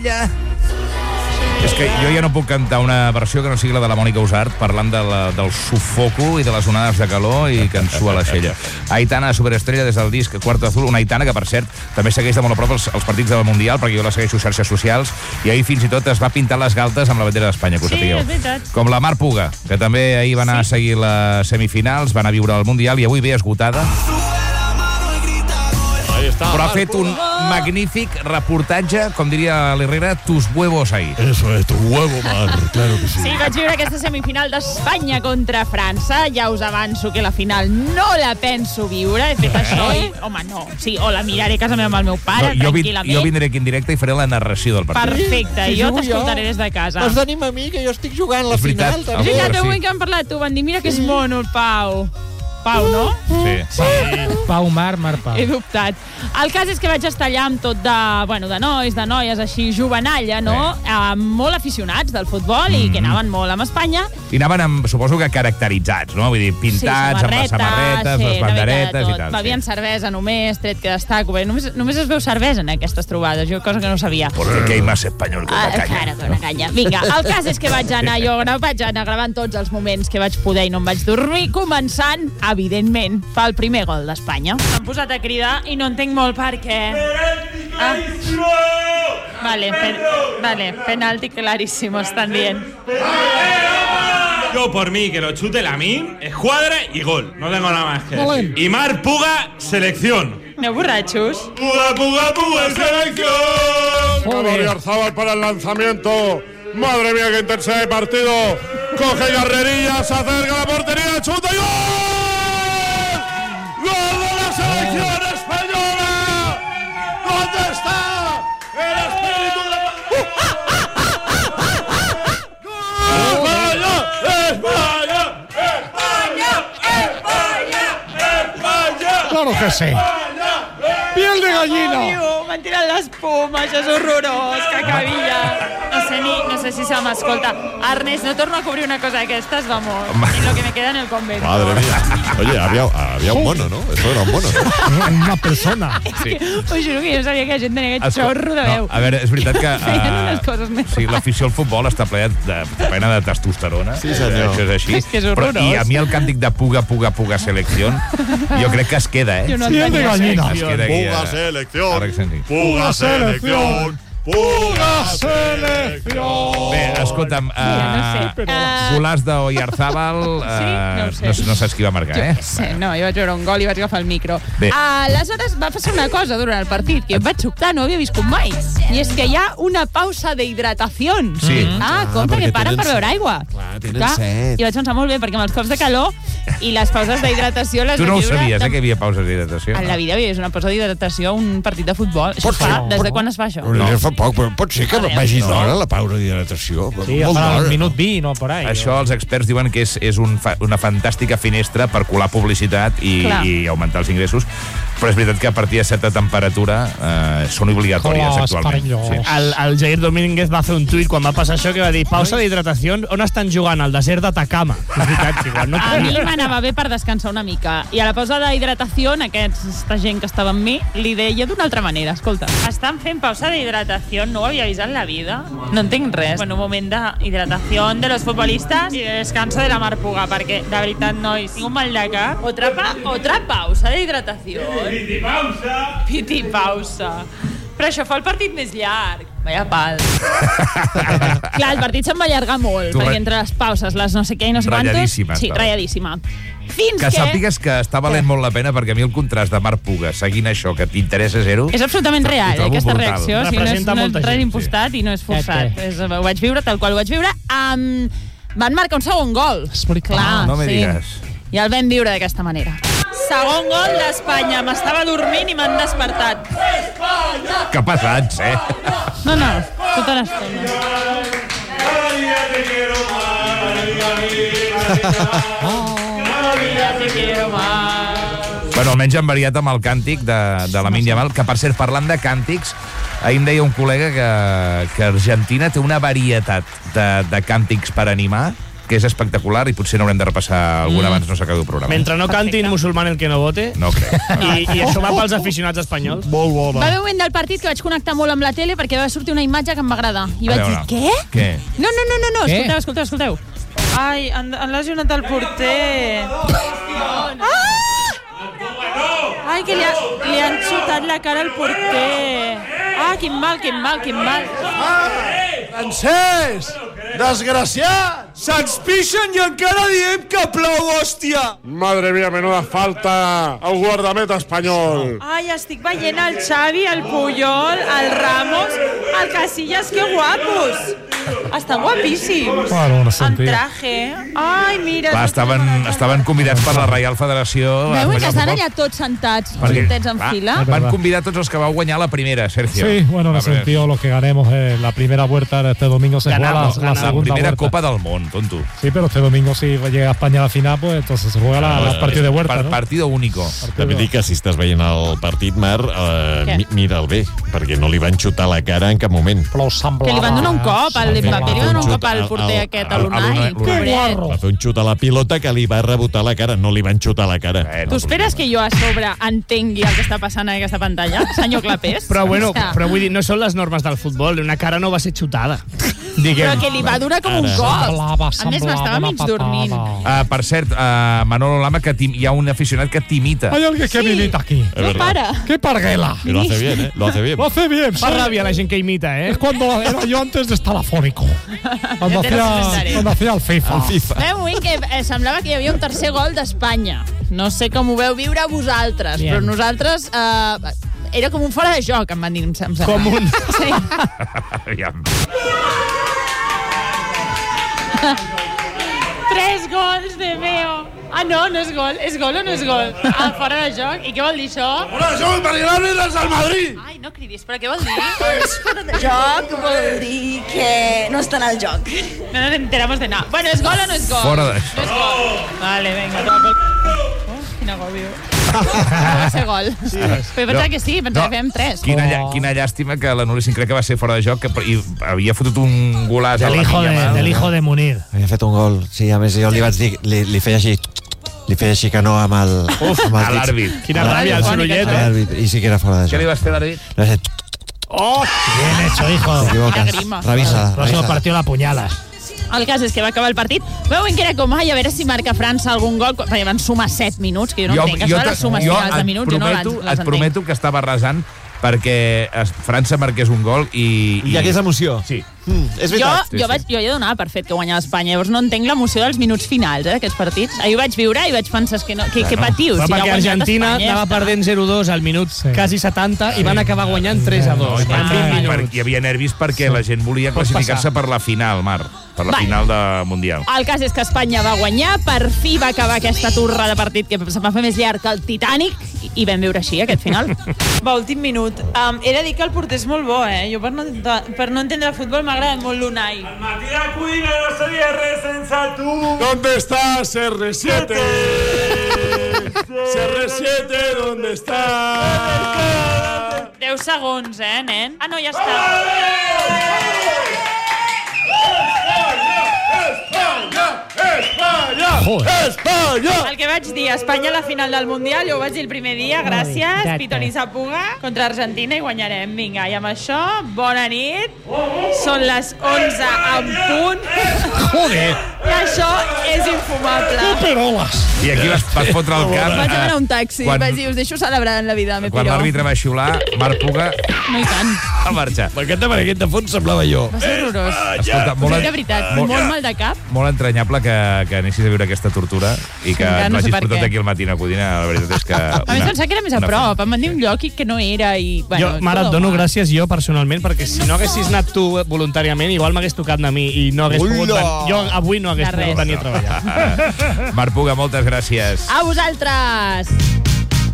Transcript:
És que jo ja no puc cantar una versió que no sigui la de la Mònica Usart, parlant del sufoco i de les onades de calor i que ens sua la xella. Aitana, superestrella des del disc Cuarto Azul, una Aitana que, per cert, també segueix de molt a prop els partits del Mundial, perquè jo la segueixo a xarxes socials, i ahir fins i tot es va pintar les galtes amb la bandera d'Espanya, que ho sapigueu. Sí, és veritat. Com la Mar Puga, que també ahir va anar a seguir les semifinals, va anar a viure al Mundial i avui ve esgotada. Però ha fet un magnífic reportatge, com diria l'Herrera, tus huevos ahí. Eso es, tu huevo, Mar, claro que sí. Sí, vaig viure aquesta semifinal d'Espanya contra França. Ja us avanço que la final no la penso viure. He fet això i... Home, no. Sí, o la miraré a casa meva amb el meu pare, tranquil·lament. Jo vindré aquí en directe i faré la narració del partit. Perfecte, jo t'escoltaré des de casa. M'has d'animar a mi, que jo estic jugant la final. També. Fíjate, avui que han parlat tu, van dir, mira que és mono el Pau. Pau, no? Sí. Pau Mar Pau. He dubtat. El cas és que vaig estar allà amb tot de nois, de noies així jovenalla, no? Molt aficionats del futbol i que anaven molt amb Espanya. I anaven, suposo que caracteritzats, no? Vull dir, pintats, amb les samarretes, les banderetes i tal. Bevien cervesa només, tret que destaco. Només es veu cervesa en aquestes trobades, jo cosa que no sabia. Porque hay más español que una canya. Claro, que una canya. Vinga, el cas és que vaig anar gravant tots els moments que vaig poder i no em vaig dormir, començant, evidentment, pel primer gol d'Espanya. M'han posat a cridar i no entenc molt per què. Vale, penalti clarísimo, están bien. Yo por mí, que lo chute Lamine, escuadra y gol. No tengo nada más que decir. Y Mar Puga, selección. Aneu borratxos? Puga, selección. Oyarzabal para el lanzamiento. Madre mía, qué intensidad de partido. Coge Garrerilla, se acerca a la portería, chuta y ¡gol! ¡Gol de la selección española! ¿Dónde está el espíritu de... ¡España! ¡Claro que sí! ¡Piel de gallina! M'han tirat l'espuma, això és horrorós, que cabilla. No sé si se m'escolta. Ernest, no torno a cobrir una cosa d'aquestes, vamos, en lo que me queda en el convento. Madre mía. Oye, había un mono, ¿no? Esto era un mono, ¿no? Una persona. Sí. Us juro que jo sabia que la gent tenia aquest xorro de veu. A veure, és veritat que... Feien unes coses més sí, l'afició al futbol està plena de testosterona. Sí, senyor. Això és així. És que és horrorós. I a mi el càntic de Puga, selección, jo crec que es queda, Jo no Piel de gallina. Puga, selección. Puga, selección. Puga, selección. Bé, escolta'm, golaç d'Oyarzabal, no saps qui va marcar, eh? Sí, no, jo vaig veure un gol i vaig agafar el micro. Bé. Aleshores va passar una cosa durant el partit que em vaig sobtar, no havia viscut mai. I és que hi ha una pausa d'hidratació. Sí. Compte que paren per beure aigua. Clar, tenen set. I vaig pensar molt bé, perquè amb els cops de calor i les pauses d'hidratació les Tu no ho vaig viure sabies, que hi havia pauses d'hidratació? En la vida és una pausa d'hidratació a un partit de futbol. Això es fa, des de quan es fa això? No. Fa poc, però pot ser que vagi d'hora la pausa d'hidratació. Sí, farà un minut 20, no por ahí. Això els experts diuen que és una fantàstica finestra per colar publicitat i augmentar els ingressos, però és veritat que a partir de certa temperatura són obligatòries actualment. Sí. El Jair Domínguez va fer un tuit quan va passar això que va dir pausa d'hidratació, on estan jugant? Al desert d'Atacama. És veritat, igual no a mi m'anava bé per descansar una mica i a la pausa d'hidratació aquesta gent que estava amb mi li deia d'una altra manera, escolta, estan fent pausa d'hidratació, no ho havia vist en la vida, no entenc res. Bueno, un moment d'hidratació de los futbolistas i de descanso de la Mar Puga, perquè de veritat, nois, tinc un mal de cap. Otra pausa d'hidratació. Piti pausa. Però això fa el partit més llarg. Vaya pal. Clar, el partit se'n va allargar molt, perquè entre les pauses, les no sé què i no sé quantos... Ratlladíssima. Sí, ratlladíssima. Fins que sàpigues que està valent molt la pena, perquè a mi el contrast de Mar Puga seguint això, que t'interessa zero... És absolutament real, aquesta reacció. No és res impostat i no és forçat. Ho vaig viure tal qual ho vaig viure. Van marcar un segon gol. Clar, no me digues. I el vam viure d'aquesta manera. Segon gol d'Espanya. M'estava dormint i m'han despertat. Que pesats, eh? No, tota l'estona. Bueno, almenys han variat amb el càntic de Lamine Yamal, que per cert, parlant de càntics, ahir em deia un col·lega que Argentina té una varietat de càntics per animar que és espectacular i potser n'haurem de repassar alguna abans no s'acabi el programa. Mentre no cantin musulman el que no vote. No crec. I això va pels aficionats espanyols. Molt bona. Va haver un moment del partit que vaig connectar molt amb la tele perquè va sortir una imatge que em va agradar. I vaig dir, què? Què? No, Què? escolteu. Ai, han lesionat el porter. Ai, que li han xutat la cara al porter. Ah, quin mal. Francesc! Desgraciat! Se'ns pixen i encara diem que plou, hòstia! Madre mía, menuda falta al guardameta espanyol. Ai, estic veient el Xavi, el Puyol, el Ramos, el Casillas, que guapos. Estan guapíssims. Bueno, no sentia. En traje. Ai, mira. Clar, estaven convidats per la Reial Federació. Veu que Espanyola estan de allà tots sentats, Perquè, juntets en clar, fila. Van convidar tots els que vau guanyar la primera, Sergio. Sí, bueno, en el sentido, lo que ganemos la primera vuelta de este domingo se juega la La segunda primera vuelta. Copa del Món, tonto. Sí, pero este domingo si llega a España a la final, pues entonces se juega la partido de vuelta, ¿no? Partido único. També dic que si estàs veient el partit, Mar, mira'l bé, perquè no li van xutar la cara en cap moment. Que li van donar un cop, al Mbappé li van donar un cop al porter aquest, a l'Unai. Pobret. Va fer un xut a la pilota que li va rebotar la cara, no li van xutar la cara. Tu esperes que jo a sobre entengui el que està passant en aquesta pantalla, senyor Clapés? Però bueno, O sigui, però vull dir, no són les normes del futbol, una cara no va ser xutada. però que li va durar com un cop. A més, m'estava mig dormint. Per cert, Manolo Lama, que hi ha un aficionat que t'imita. Hay alguien que me imita aquí. No para. ¡Qué parguela! Y lo hace bien, ¿eh? Lo hace bien. Lo hace bien, Fa ràbia la gent que imita, Es cuando era yo antes de estar afónico. Cuando hacía el FIFA. Va haver un moment que semblava que hi havia un tercer gol d'Espanya. No sé com ho veu viure vosaltres, Bien. però nosaltres... era com un fora de joc, em van dir, em sembla. Com un... Sí. Aviam. 3 gols de Meo. Ah, no és gol. És gol o no és gol? Ah, fora de joc. I què vol dir això? Hola, som perquè l'àrbitre és del Madrid. Ai, no cridis, però què vol dir? Fora de joc vol dir que no estan al joc. No nos enteramos de nada. Bueno, ¿es gol o no es gol? Fora de... No es gol. Vale, venga, toma pel... Quin agobio. No va ser gol. Però pensava que sí, pensava que fèiem 3. Quina llàstima que l'anul·lessin, crec que va ser fora de joc, i havia fotut un golaç Del hijo de Munir. Havia fet un gol, sí, a més jo li vaig dir, li feia així, que no amb el... a l'àrbit. Quina ràbia, el sorollet. I sí que era fora de Què li joc. vas fer a l'àrbit? No sé, Oh! Bien hecho, hijo. t'equivoques. grima. Revisa. Próximo partido la apuñalas. El cas és que va acabar el partit. Veuen que era com, ai, a veure si marca França algun gol, perquè van sumar 7 minuts, que jo no entenc. Això de les sumes finals de minuts, jo no les entenc. et prometo que estava arrasant perquè França marqués un gol i... Hi hagués emoció. Sí. És veritat. Jo ja donava per fet que guanyava Espanya, llavors no entenc l'emoció dels minuts finals, d'aquests partits. Ahir ho vaig viure i vaig pensar que patiu. Però si ja perquè ha guanyat Argentina Espanya, anava ja està. perdent 0-2 al minut quasi 70 i van acabar guanyant 3-2. En 20 minuts. Hi havia nervis perquè la gent volia classificar-se per la final, Mar. Per la final de Mundial. El cas és que Espanya va guanyar, per fi va acabar aquesta turra de partit que se'm va fer més llarg que el Titanic i vam veure així aquest final. Va, últim minut. He de dir que el porter és molt bo, Jo per no entendre futbol m'ha agradat molt l'Unai. Matías Cudina no sabía resensar tú. ¿Dónde está CR7? CR7, ¿dónde está? 10 segons, nen? Ah, no, ja està. Espanya! El que vaig dir, Espanya a la final del Mundial, jo ho vaig dir el primer dia, gràcies, Pitonisa Puga, contra Argentina i guanyarem. Vinga, i amb això, bona nit. Són les 11 en punt. Joder. I això és infumable. Perolas. I aquí vas fotre el cap. Vaig demanar un taxi, vaig dir, us deixo celebrar en la vida, me Quan piró. l'àrbitre va xiular, Marc Puga No i tant. va marxar. Aquest amareguet de fons semblava jo. Va ser horrorós. Escolta, Sí, de veritat, molt mal de cap. molt entranyable que anessis a viure aquesta tortura i que encara no sé l'hagis per portat què. aquí al matí a Codina. La veritat és que... A més, pensava que era més a prop. Em van dir un lloc que no era i... Bueno, Jo, mare, et dono gràcies jo personalment, perquè si no haguessis anat tu voluntàriament, igual m'hagués tocat a mi i no hagués pogut venir. Jo avui no hagués De res. pogut venir a treballar. Marc Puga, moltes gràcies. A vosaltres!